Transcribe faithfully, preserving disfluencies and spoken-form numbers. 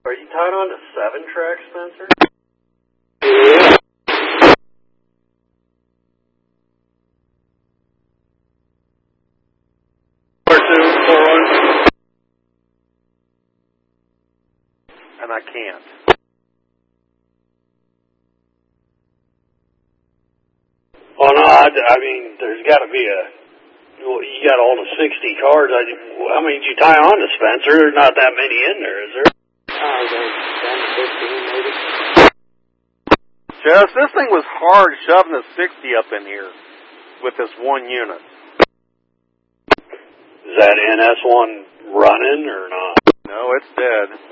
Are you tied on to seven track, Spencer? Yeah. Four, two, four. And I can't. Well, no, I, I mean, there's got to be a, well, you got all the sixty cars. I, I mean, you tie on to Spencer, there's not that many in there, is there? Oh, there's ten to fifteen maybe. Jess, this thing was hard shoving the sixty up in here with this one unit. Is that N S one running or not? No, it's dead.